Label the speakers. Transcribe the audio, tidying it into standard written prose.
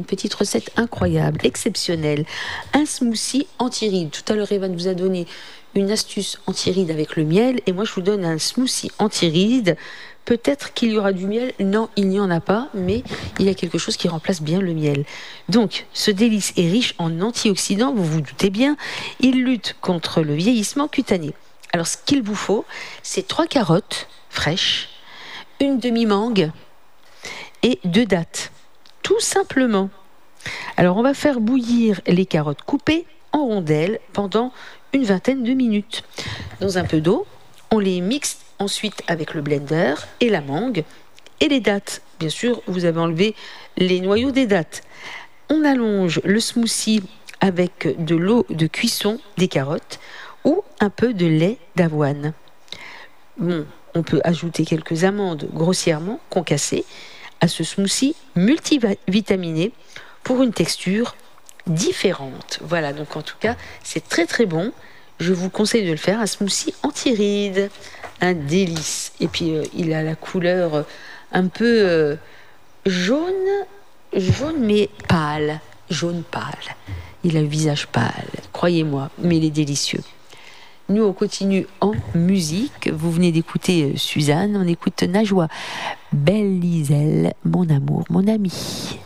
Speaker 1: une petite recette incroyable, exceptionnelle. Un smoothie anti-rides. Tout à l'heure, Evan vous a donné une astuce anti-rides avec le miel. Et moi, je vous donne un smoothie anti-rides. Peut-être qu'il y aura du miel. Non, il n'y en a pas, mais il y a quelque chose qui remplace bien le miel. Donc, ce délice est riche en antioxydants, vous vous doutez bien. Il lutte contre le vieillissement cutané. Alors, ce qu'il vous faut, c'est 3 carottes fraîches, une demi-mangue et 2 dattes. Tout simplement. Alors, on va faire bouillir les carottes coupées en rondelles pendant une vingtaine de minutes. Dans un peu d'eau, on les mixe ensuite avec le blender et la mangue et les dattes. Bien sûr, vous avez enlevé les noyaux des dattes. On allonge le smoothie avec de l'eau de cuisson des carottes ou un peu de lait d'avoine. Bon, on peut ajouter quelques amandes grossièrement concassées à ce smoothie multivitaminé pour une texture différente. Voilà, donc en tout cas, c'est très très bon. Je vous conseille de le faire, un smoothie anti-rides. Un délice. Et puis, il a la couleur un peu jaune mais pâle. Jaune pâle. Il a le visage pâle, croyez-moi, mais il est délicieux. Nous, on continue en musique. Vous venez d'écouter Suzanne, on écoute Najwa. Belle Liselle, mon amour, mon ami.